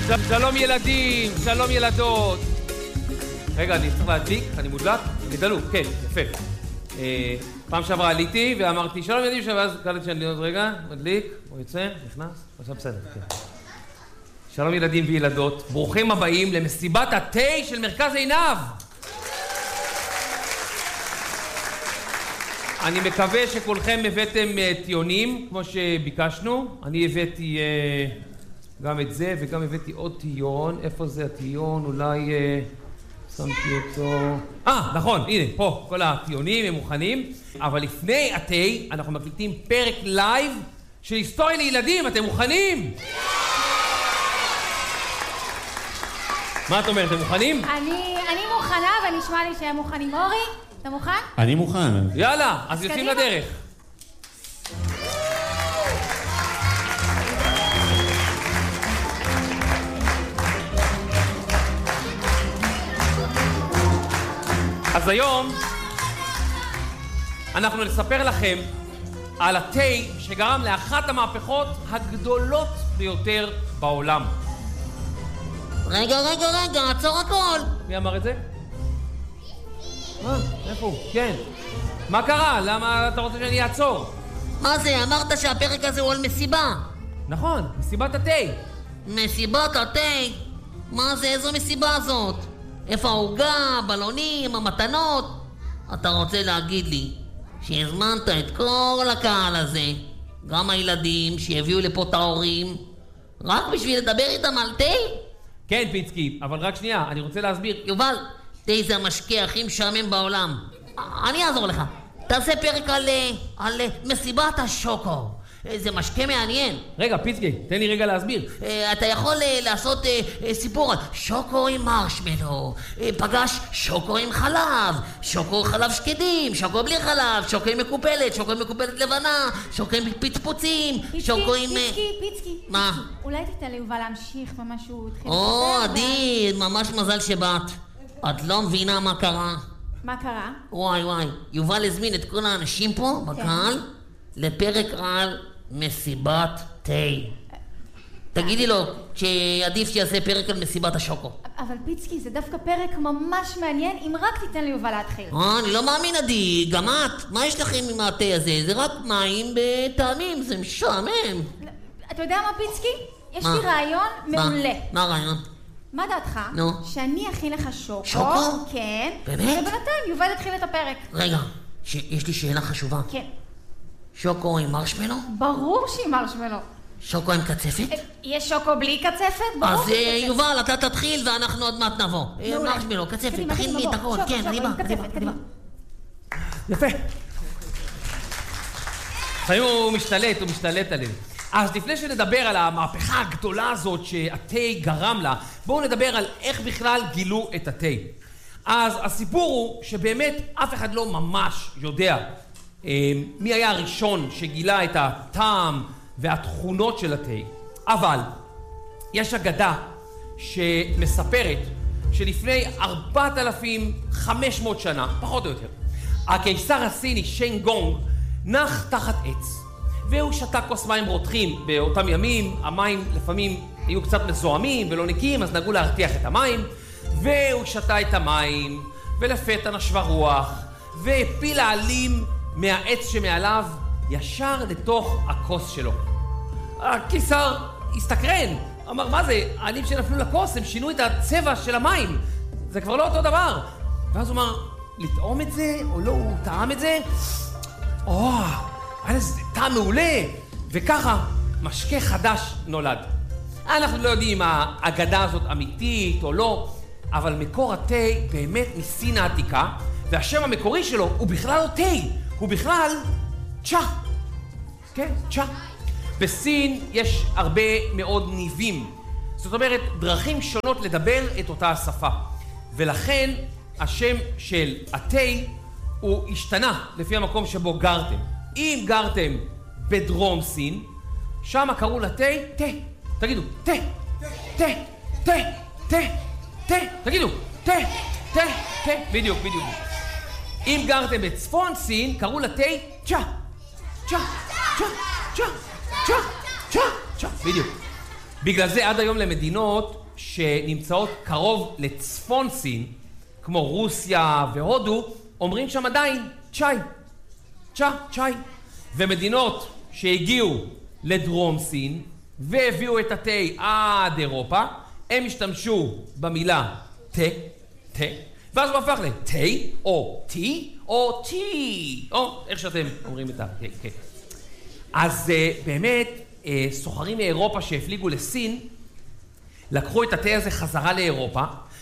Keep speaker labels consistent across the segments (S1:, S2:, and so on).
S1: שלום ילדים, שלום ילדות. רגע, אני צריך להדליק, אני מודלק? נדלוק, כן, יפה. פעם שעברה עליתי ואמרתי שלום ילדים, ואז קלטתי שאני עוד רגע, מדליק, הוא יוצא, נכנס, עכשיו בסדר, כן. שלום ילדים וילדות, ברוכים הבאים למסיבת התה של מרכז עינב. אני מקווה שכולכם הבאתם טיונים, כמו שביקשנו. אני הבאתי גם את זה, וגם הבאתי עוד טיון. איפה זה הטיון? אולי שמתי אותו... נכון, הנה, פה, כל הטיונים הם מוכנים. אבל לפני התה, אנחנו מקליטים פרק לייב של היסטוריה לילדים. אתם מוכנים? מה את אומרת, אתם מוכנים?
S2: אני מוכנה, ונשמע לי שהם מוכנים. אורי, אתה מוכן?
S3: אני מוכן.
S1: יאללה, אז יוצאים לדרך. אז היום אנחנו נספר לכם על התה שגרם לאחת המהפכות הגדולות ביותר בעולם.
S4: רגע, עצור הכל.
S1: מי אמר את זה? איפה הוא? כן. מה קרה? למה אתה רוצה שאני אעצור?
S4: מה זה? אמרת שהפרק הזה הוא על מסיבה.
S1: נכון, מסיבת התה.
S4: מסיבת התה? מה זה? איזו מסיבה זאת? איפה העוגה, הבלונים, המתנות? אתה רוצה להגיד לי שהזמנת את כל הקהל הזה, גם הילדים שהביאו לפה את ההורים, רק בשביל לדבר איתם על תה?
S1: כן, פיצקי, אבל רק שנייה, אני רוצה להסביר.
S4: יובל, תה זה המשקה הכי משעמם בעולם. אני אעזור לך. תעשה פרק על מסיבת השוקו. זה משקה מעניין.
S1: רגע, פיצקי, תן לי רגע להסביר.
S4: אתה יכול לעשות סיפור על שוקו עם מרשמלו, פגש שוקו עם חלב, שוקו חלב שקדים, שוקו בלי חלב, שוקו עם מקופלת, שוקו עם מקופלת לבנה, שוקו עם פצפוצים, שוקו עם...
S2: פיצקי.
S4: מה?
S2: אולי תיתן ליובל להמשיך במה שהוא התחיל לדבר?
S4: עדי, ממש מזל שבאת. את לא מבינה מה קרה.
S2: מה קרה?
S4: וואי, יובל הזמין את כל האנשים פה בקהל לפרק על מסיבת תה. תגידי לו שעדיף שיעשה פרק על מסיבת השוקו.
S2: אבל פיצקי, זה דווקא פרק ממש מעניין, אם רק תיתן ליובל להתחיל.
S4: אני לא מאמין, עדי, גם את. מה יש לכם עם התה הזה? זה רק מים בטעמים, זה משעמם.
S2: אתה יודע מה, פיצקי? יש לי רעיון מעולה.
S4: מה הרעיון?
S2: מה דעתך?
S4: נו.
S2: שאני אכין לך שוקו.
S4: שוקו?
S2: כן.
S4: באמת?
S2: ובינתיים יובל התחיל את הפרק.
S4: רגע, יש לי שאלה חשובה.
S2: כן.
S4: שוקו עם מרשמלו?
S2: ברור שהיא מרשמלו.
S4: שוקו עם קצפת?
S2: יש שוקו בלי קצפת? ברור.
S4: אז יובל, אתה תתחיל ואנחנו עוד מעט נבוא. מרשמלו, קצפת, תכין לי את הכל. כן, אני בא.
S1: יפה. לפעמים הוא משתלט עלינו. אז לפני שנדבר על המהפכה הגדולה הזאת שהתה גרם לה, בואו נדבר על איך בכלל גילו את התה. אז הסיפור הוא שבאמת אף אחד לא ממש יודע מי היה הראשון שגילה את הטעם והתכונות של התה. אבל יש אגדה שמספרת שלפני 4,500 שנה, פחות או יותר, הקיסר הסיני שיין גונג נח תחת עץ. והוא שתה כוס מים רותחים. באותם ימים המים לפעמים היו קצת מזוהמים ולא נקיים, אז נהגו להרתיח את המים. והוא שתה את המים, ולפתע נשבה רוח, והפיל העלים מהעץ שמעליו ישר לתוך הכוס שלו. הקיסר הסתקרן, אמר, מה זה? העלים שנפלו לכוס, הם שינו את הצבע של המים. זה כבר לא אותו דבר. ואז הוא אמר, לטעום את זה או לא? הוא טעם את זה? היה לזה טעם מעולה, וככה משקה חדש נולד. אנחנו לא יודעים אם האגדה הזאת אמיתית או לא, אבל מקור התה באמת מסין העתיקה, והשם המקורי שלו הוא בכלל לא תה, הוא בכלל צ'ה. כן, צ'ה. בסין יש הרבה מאוד ניבים, זאת אומרת דרכים שונות לדבר את אותה השפה, ולכן השם של התה הוא השתנה לפי המקום שבו גרתם. אם גרתם בדרום סין, שם קראו לתה תה. תגידו, תה, תה, תה, תה, תה, תגידו, תה, תה, תה, בדיוק. אם גרתם בצפון סין, קראו לתה צ'ה, צ'ה, צ'ה, צ'ה, צ'ה, צ'ה, צ'ה, בדיוק. בגלל זה עד היום למדינות שנמצאות קרוב לצפון סין, כמו רוסיה והודו, אומרים שם עדיין צ'אי. צ'אי. ומדינות שהגיעו לדרום סין והביאו את התה עד אירופה, הם השתמשו במילה תה, ואז הוא הפך לתה או טי או טי, או איך שאתם אומרים את התה, כן. אז באמת, סוחרים מאירופה שהפליגו לסין, לקחו את התה הזה חזרה לאירופה,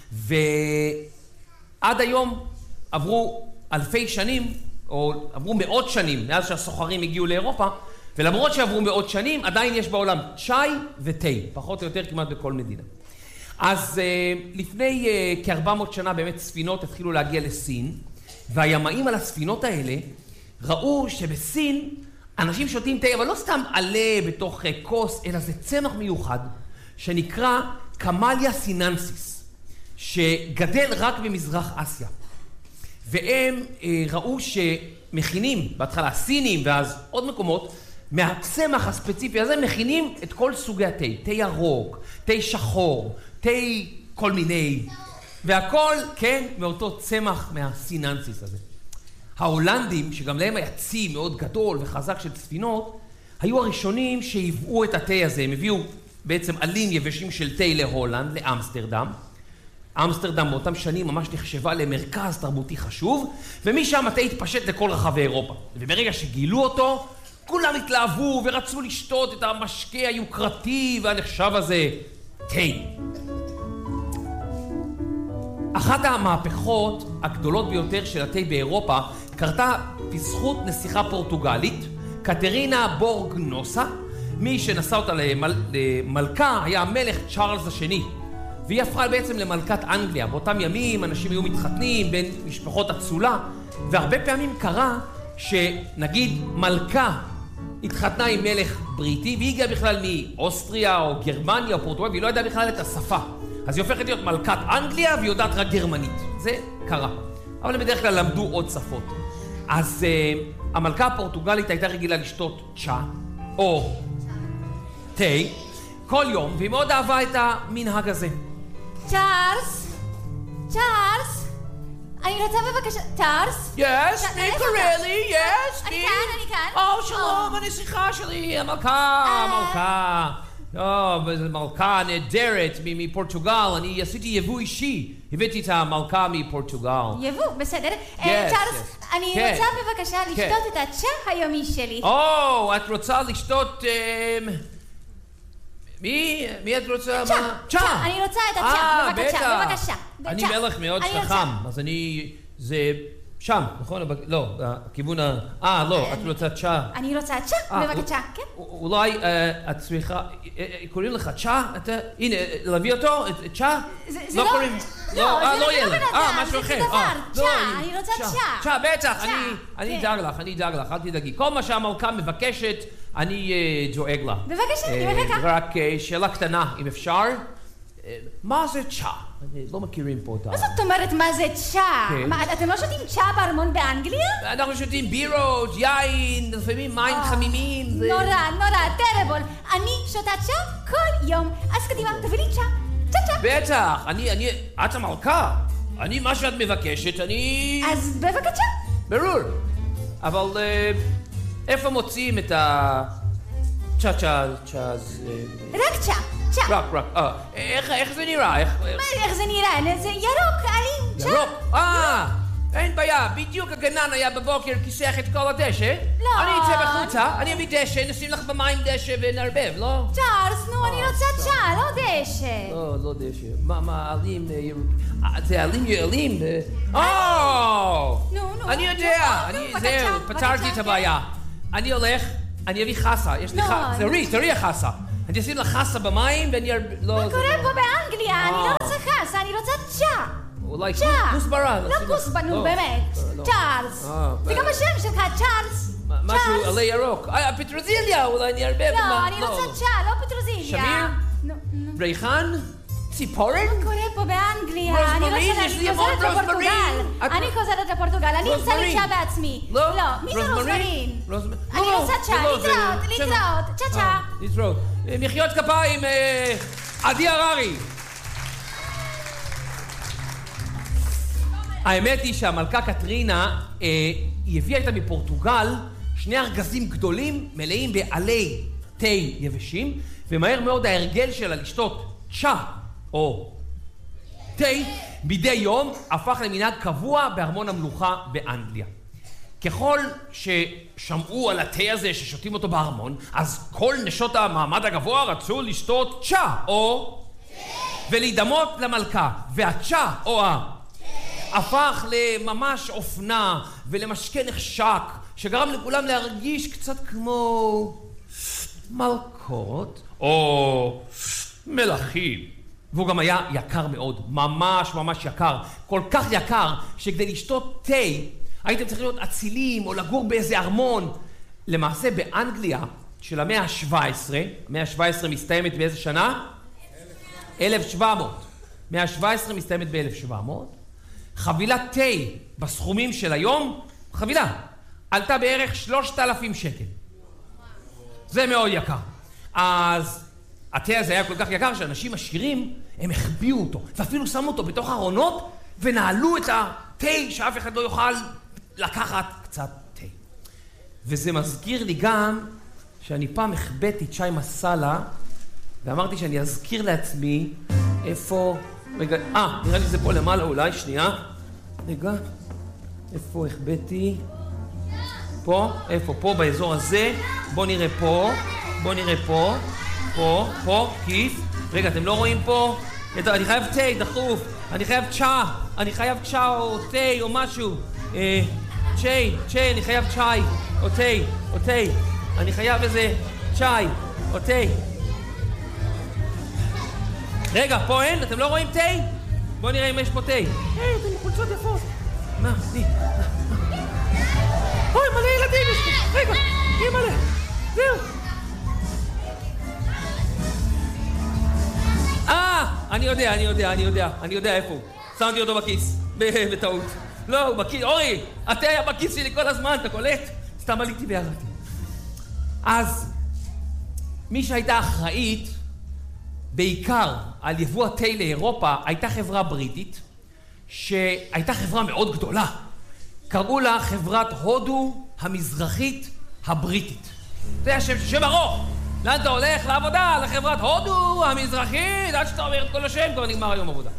S1: ועד היום עברו אלפי שנים, או עברו מאות שנים מאז שהסוחרים הגיעו לאירופה, ולמרות שעברו מאות שנים, עדיין יש בעולם צ'אי ותה, פחות או יותר כמעט בכל מדינה. אז לפני כ-400 שנה באמת ספינות התחילו להגיע לסין, והימאים על הספינות האלה ראו שבסין אנשים שותים תה, אבל לא סתם עלה בתוך כוס, אלא זה צמח מיוחד שנקרא קמליה סיננסיס, שגדל רק במזרח אסיה. והם ראו שמכינים, בהתחלה הסינים ואז עוד מקומות, מהצמח הספציפי הזה מכינים את כל סוגי התה, תה ירוק, תה שחור, תה כל מיני, והכל, כן, מאותו צמח מהסיננסיס הזה. ההולנדים, שגם להם היה צי מאוד גדול וחזק של ספינות, היו הראשונים שהביאו את התה הזה, הם הביאו בעצם עלים יבשים של תה להולנד, לאמסטרדם. אמסטרדם באותם שנים ממש נחשבה למרכז תרבותי חשוב, ומשם התה התפשט לכל רחבי אירופה. וברגע שגילו אותו, כולם התלהבו ורצו לשתות את המשקה היוקרתי והנחשב הזה, תה. אחת המהפכות הגדולות ביותר של התה באירופה קרתה בזכות נסיכה פורטוגלית, קטרינה בורגנוסה. מי שנשא אותה למלכה היה המלך צ'ארלס השני, והיא הפכה בעצם למלכת אנגליה. באותם ימים אנשים היו מתחתנים בין משפחות אצולה, והרבה פעמים קרה שנגיד מלכה התחתנה עם מלך בריטי, והיא הגיעה בכלל מאוסטריה או גרמניה או פורטוגל, והיא לא ידעה בכלל את השפה. אז היא הופכת להיות מלכת אנגליה והיא יודעת רק גרמנית. זה קרה. אבל הם בדרך כלל למדו עוד שפות. אז המלכה הפורטוגלית הייתה רגילה לשתות צ'ה או תה כל יום, והיא מאוד אהבה את המנהג הזה.
S2: צ'ארלס? אני רוצה בבקשה... צ'ארלס?
S1: Yes, מי קורא לי? Yes,
S2: אני כאן.
S1: שלום, הנסיכה שלי, המלכה. מלכה נהדרת מפורטוגל, אני עשיתי יבוא אישי, הבאתי את המלכה מפורטוגל.
S2: יבוא, בסדר. צ'ארלס, אני רוצה בבקשה לשתות את הצ'ה היומי שלי.
S1: את רוצה לשתות... מי את רוצה?
S2: צ'ה. אני רוצה את הצ'ה, בבקשה.
S1: אני מלך מאוד חכם, אז זה... שם, נכון? לא, הכיוון לא, את רוצה צ'ה.
S2: אני רוצה צ'ה, בבקשה, כן.
S1: אולי את צריכה, קוראים לך צ'ה? הנה, להביא אותו? צ'ה? לא קוראים... לא ילד. משהו אחר.
S2: זה דבר, צ'ה, אני רוצה צ'ה.
S1: צ'ה, בטח, אני אדאג לך, אל תדאגי. כל מה שהמלכה מבקשת, אני דואג לה.
S2: בבקשה, אני מחכה.
S1: רק שאלה קטנה, אם אפשר. מה זה צ'ה? לא מכירים פה אותה.
S2: מה זאת אומרת מה זה צ'ה? אתם לא שותים צ'ה בארמון באנגליה?
S1: אנחנו שותים בירות, יין, לפעמים מים חמימים.
S2: נורא, טרבול. אני שותה צ'ה כל יום. אז קדימה, תביא לי צ'ה. צ'ה.
S1: בטח, את המלכה. מה שאת מבקשת,
S2: אז בבקשה.
S1: ברור. אבל איפה מוצאים את ה... צ'ה?
S2: רק צ'ה.
S1: רק. איך זה נראה?
S2: איך זה נראה? זה ירוק, עלים, צ'ה.
S1: ירוק? אין בעיה. בדיוק הגנן היה בבוקר כיסח את כל הדשא.
S2: לא.
S1: אני אצא בחוצה, אני אביא דשא, נשים לך במים דשא ונערבב, לא?
S2: צ'ארלס, אני רוצה צ'ה, לא דשא.
S1: לא דשא. מה, עלים ירוקים? זה עלים? אני יודע. זהו, פתרתי את הבעיה. אני הולך, אני אביא חסה. יש לי חסה. תראי החסה. אני אשים לך חסה במים ואני...
S2: מה קורה פה באנגליה? אני לא רוצה חסה, אני רוצה צ'ה.
S1: אולי
S2: צ'ה.
S1: כוסברה.
S2: לא כוסברה, נו באמת. צ'ארלס. זה גם השם שלך, צ'ארלס.
S1: משהו עלי ירוק. פטרוזיליה, אולי אני ארבב.
S2: לא, אני רוצה צ'ה, לא פטרוזיליה.
S1: שמיר? ריחן? ציפורן?
S2: מה קורה פה באנגליה? אני חוזרת לפורטוגל. אני רוצה לי צ'ה בעצמי. לא, מי זה רוזמרין? אני רוצה צ'ה, להתראות. צ'ה.
S1: להתראות. מחיאות כפיים, עדי הררי. האמת היא שהמלכה קטרינה, היא הביאה איתה מפורטוגל 2 ארגזים גדולים מלאים בעלי תה יבשים, ומהר מאוד ההרגל שלה לשתות צ'ה או תה מדי יום הפך למנהג קבוע בארמון המלוכה באנגליה. ככל ששמעו על התה הזה ששותים אותו בארמון, אז כל נשות המעמד הגבוה רצו לשתות צ'ה או ולהידמות למלכה, והצ'ה או הפך לממש אופנה ולמשקה נחשק שגרם לכולם להרגיש קצת כמו מלכות או מלכים. והוא גם היה יקר מאוד, ממש ממש יקר, כל כך יקר שכדי לשתות תה הייתם צריכים להיות אצילים או לגור באיזה ארמון. למעשה באנגליה של המאה ה-17, המאה ה-17 מסתיימת באיזה שנה? 1700. מאה ה-17 מסתיימת ב-1700. חבילת תה בסכומים של היום, חבילה, עלתה בערך 3,000 שקל. זה מאוד יקר. אז התה הזה היה כל כך יקר שאנשים עשירים, הם החביאו אותו, ואפילו שמו אותו בתוך ארונות, ונעלו את התה שאף אחד לא יוכל לקחת קצת תה. וזה מזכיר לי גם שאני פעם החבאתי צ'אי מסאלה, ואמרתי שאני אזכיר לעצמי איפה... רגע, נראה לי זה פה למעלה אולי, שנייה. רגע, איפה החבאתי? פה, איפה? פה באזור הזה. בוא נראה פה, בוא נראה פה, פה, כיף. רגע, אתם לא רואים פה? אני חייב תה, דחוף. אני חייב צ'ה, אני חייב צ'ה או תה או משהו. צ'י, אני חייב צ'אי, או תה, אני חייב איזה צ'אי, או תה. רגע, פה אין? אתם לא רואים תה? בואו נראה אם יש פה תה. אתם חולצות יפות. מה? אוי, מלא ילדים יש פה. רגע, תהיה מלא. זהו. אני יודע איפה הוא. שמתי אותו בכיס, בטעות. לא, הוא בכיס, אורי, התה היה בכיס שלי כל הזמן, אתה קולט? סתם עליתי וירדתי. אז מי שהייתה אחראית בעיקר על יבוא התה לאירופה הייתה חברה בריטית, שהייתה חברה מאוד גדולה. קראו לה חברת הודו המזרחית הבריטית. זה השם ארוך. לאן אתה הולך? לעבודה, לחברת הודו המזרחית, עד שאתה אומר את כל השם, כבר נגמר היום עבודה.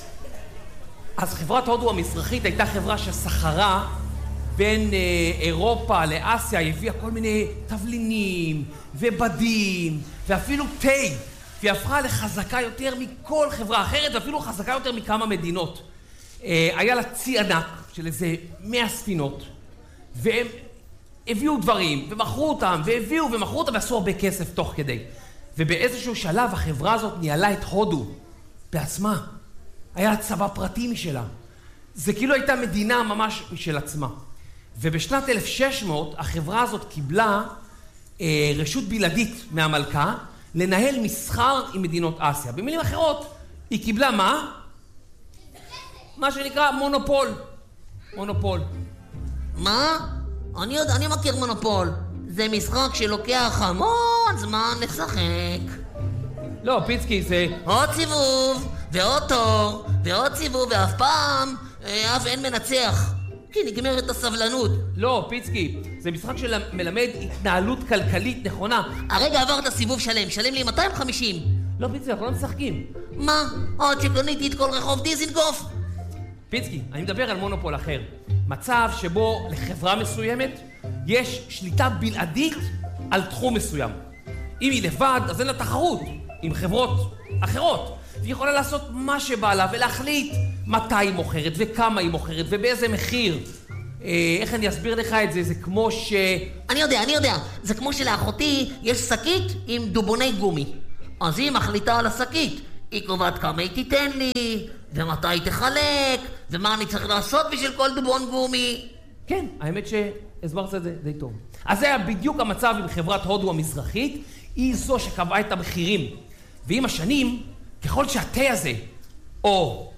S1: אז חברת הודו המזרחית הייתה חברה שסחרה בין אירופה לאסיה, הביאה כל מיני תבלינים ובדים ואפילו תה, והיא הפכה לחזקה יותר מכל חברה אחרת ואפילו חזקה יותר מכמה מדינות. היה לה צי ענק של איזה 100 ספינות, והם הביאו דברים ומכרו אותם והביאו ומכרו אותם ועשו הרבה כסף תוך כדי. ובאיזשהו שלב החברה הזאת ניהלה את הודו בעצמה. היה צבא פרטי משלה. זה כאילו הייתה מדינה ממש משל עצמה. ובשנת 1600 החברה הזאת קיבלה רשות בלעדית מהמלכה לנהל מסחר עם מדינות אסיה. במילים אחרות, היא קיבלה מה? מה שנקרא מונופול. מונופול.
S4: מה? אני מכיר מונופול. זה משחק שלוקח המון זמן לשחק.
S1: לא, פיצקי, זה...
S4: עוד סיבוב, ועוד תור, ועוד סיבוב, ואף פעם אף אין מנצח. כי נגמרת הסבלנות.
S1: לא, פיצקי, זה משחק שמלמד התנהלות כלכלית נכונה.
S4: הרגע עברת סיבוב שלם לי 250.
S1: לא, פיצקי, אנחנו לא משחקים.
S4: מה? עוד שקניתי את כל רחוב דיזינגוף?
S1: פיצקי, אני מדבר על מונופול אחר. מצב שבו לחברה מסוימת יש שליטה בלעדית על תחום מסוים. אם היא לבד, אז אין לה תחרות עם חברות אחרות. והיא יכולה לעשות מה שבא לה ולהחליט מתי היא מוכרת וכמה היא מוכרת ובאיזה מחיר. איך אני אסביר לך את זה? זה כמו ש...
S4: אני יודע. זה כמו שלאחותי יש שקית עם דובוני גומי. אז היא מחליטה על השקית. היא קובעת כמה היא תיתן לי, ומתי היא תחלק, ומה אני צריך לעשות בשביל כל דובון גומי.
S1: כן, האמת שהסברת את זה די טוב. אז זה היה בדיוק המצב עם חברת הודו המזרחית. היא זו שקבעה את המחירים. ועם השנים, ככל שהתה הזה, או...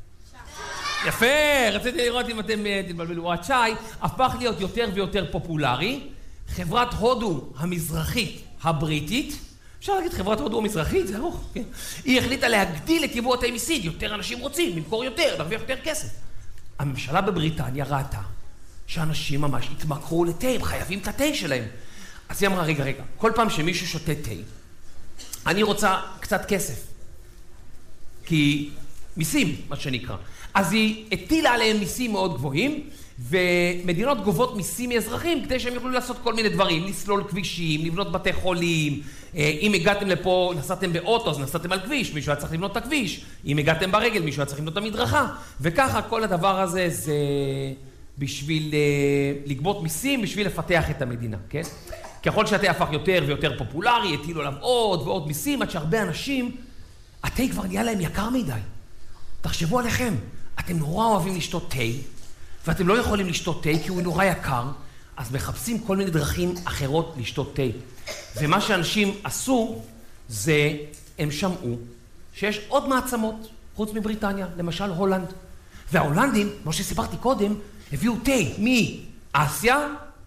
S1: יפה, רציתי לראות אם אתם תתבלבלו, או הצ'אי, הפך להיות יותר ויותר פופולרי. חברת הודו המזרחית הבריטית אפשר להגיד חברת הודו המזרחית, זה ארוך, כן? היא החליטה להגדיל את יבוא התה מסיד, יותר אנשים רוצים, למכור יותר, להרוויח יותר כסף. הממשלה בבריטניה ראתה שאנשים ממש התמכרו לתה, הם חייבים את התה שלהם. אז היא אמרה, רגע, כל פעם שמישהו שותה תה, אני רוצה קצת כסף. כי מיסים, מה שנקרא. אז היא הטילה עליהם מיסים מאוד גבוהים, ומדינות גובות מיסים מאזרחים כדי שהם יוכלו לעשות כל מיני דברים, לסלול כבישים, לבנות בתי חולים. אם הגעתם לפה, נסעתם באוטו, אז נסעתם על כביש, מישהו היה צריך לבנות את הכביש. אם הגעתם ברגל, מישהו היה צריך לבנות את המדרכה. וככה כל הדבר הזה זה בשביל לגבות מיסים, בשביל לפתח את המדינה, כן? ככל שהתה הפך יותר ויותר פופולרי, הטילו עליו עוד ועוד מיסים, עד שהרבה אנשים, התה כבר נהיה להם יקר מדי. תחשבו עליכם, אתם נורא אוהבים לשתות תה, ואתם לא יכולים לשתות תה כי הוא נורא יקר, אז מחפשים כל מיני דרכים אחרות לשתות תה. ומה שאנשים עשו, זה הם שמעו שיש עוד מעצמות חוץ מבריטניה, למשל הולנד. וההולנדים, כמו שסיפרתי קודם, הביאו תה מאסיה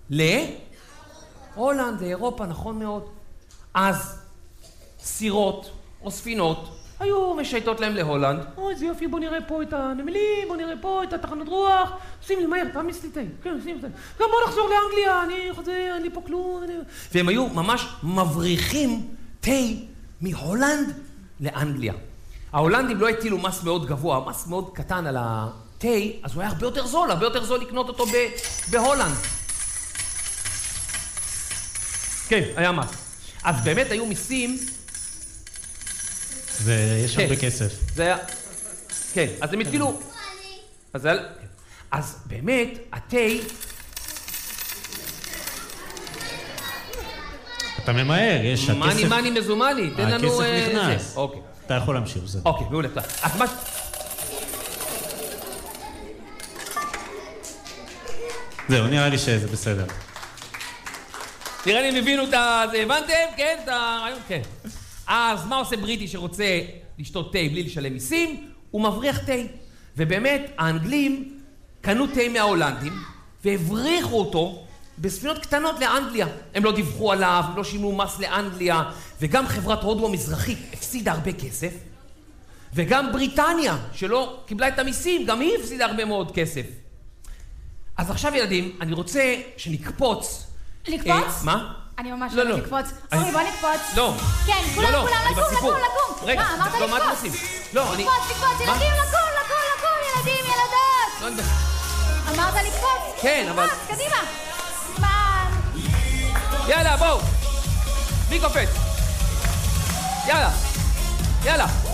S1: להולנד, לאירופה, נכון מאוד. אז סירות או ספינות היו משייטות להם להולנד. אוי, זה יופי, בוא נראה פה את הנמלים, בוא נראה פה את התחנות רוח. שים לי מהר, תעמיס לי תה. כן, שים לי תה. גם בוא נחזור לאנגליה, אני חוזר, אין לי פה כלום. והם היו ממש מבריחים תה מהולנד לאנגליה. ההולנדים לא הטילו מס מאוד גבוה, מס מאוד קטן על התה, אז הוא היה הרבה יותר זול לקנות אותו בהולנד. כן, היה מס. אז באמת היו מיסים.
S3: ויש הרבה כסף.
S1: זה היה... כן, אז הם התחילו... אז באמת, התה...
S3: אתה ממהר, יש הכסף...
S1: מאני מזומני, תן לנו...
S3: הכסף נכנס.
S1: אוקיי.
S3: אתה יכול להמשיך, זה.
S1: אוקיי, מעולה. אז מה...
S3: זהו, נראה לי שזה בסדר.
S1: נראה לי הם הבינו את זה, הבנתם? כן, את הרעיון? כן. אז מה עושה בריטי שרוצה לשתות תה בלי לשלם מיסים? הוא מבריח תה. ובאמת, האנגלים קנו תה מההולנדים והבריחו אותו בספינות קטנות לאנגליה. הם לא דיווחו עליו, הם לא שילמו מס לאנגליה, וגם חברת הודו המזרחית הפסידה הרבה כסף, וגם בריטניה, שלא קיבלה את המיסים, גם היא הפסידה הרבה מאוד כסף. אז עכשיו ילדים, אני רוצה שנקפוץ.
S2: לקפוץ?
S1: מה?
S2: אני ממש לא לקפוץ. אורי, בוא נקפוץ.
S1: לא.
S2: כן, כולם, לקום.
S1: רגע,
S2: אמרת
S1: לא, מה אתם עושים? לא, אני...
S2: לקפוץ, ילדים, לקום, ילדים, ילדות. אמרת לקפוץ?
S1: כן, אבל...
S2: קדימה. זמן.
S1: יאללה, בואו. מי קופץ? יאללה.